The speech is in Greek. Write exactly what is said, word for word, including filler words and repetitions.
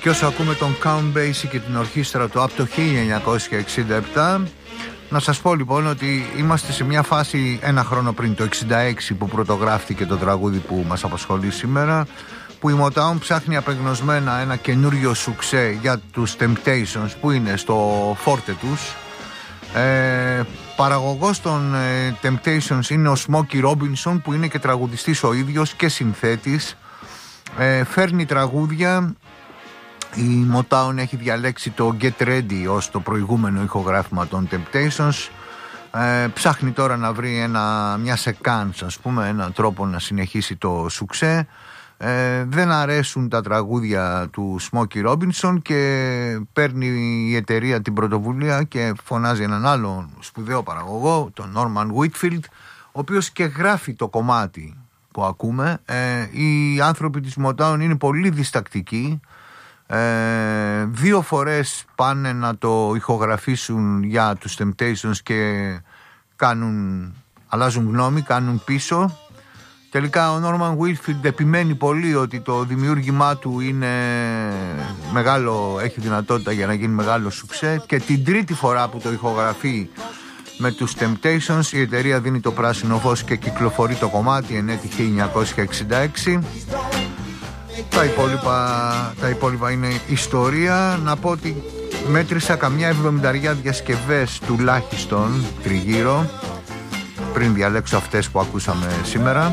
Και όσο ακούμε τον Count Basie και την ορχήστρα του από το χίλια εννιακόσια εξήντα επτά, να σας πω λοιπόν ότι είμαστε σε μια φάση ένα χρόνο πριν, το εξήντα έξι, που πρωτογράφτηκε το τραγούδι που μας απασχολεί σήμερα, που η Motown ψάχνει απεγνωσμένα ένα καινούριο σουξέ για τους Temptations που είναι στο φόρτε τους. Ε, παραγωγός των ε, Temptations είναι ο Smokey Robinson, που είναι και τραγουδιστής ο ίδιος και συνθέτης. ε, Φέρνει τραγούδια. Η Motown έχει διαλέξει το Get Ready ως το προηγούμενο ηχογράφημα των Temptations. ε, Ψάχνει τώρα να βρει ένα, μια σεκάνς, ας πούμε, έναν τρόπο να συνεχίσει το σουξέ. Ε, δεν αρέσουν τα τραγούδια του Smokey Robinson και παίρνει η εταιρεία την πρωτοβουλία και φωνάζει έναν άλλο σπουδαίο παραγωγό, τον Norman Whitfield, ο οποίος και γράφει το κομμάτι που ακούμε. ε, Οι άνθρωποι της Motown είναι πολύ διστακτικοί. ε, Δύο φορές πάνε να το ηχογραφήσουν για τους Temptations και κάνουν, αλλάζουν γνώμη, κάνουν πίσω. Τελικά ο Norman Whitfield επιμένει πολύ ότι το δημιούργημά του είναι μεγάλο, έχει δυνατότητα για να γίνει μεγάλο σουξέ, και την τρίτη φορά που το ηχογραφεί με τους Temptations η εταιρεία δίνει το πράσινο φως και κυκλοφορεί το κομμάτι εν έτη χίλια εννιακόσια εξήντα έξι. Τα υπόλοιπα, τα υπόλοιπα είναι ιστορία. Να πω ότι μέτρησα καμιά εβδομηνταριά διασκευές τουλάχιστον τριγύρω πριν διαλέξω αυτές που ακούσαμε σήμερα.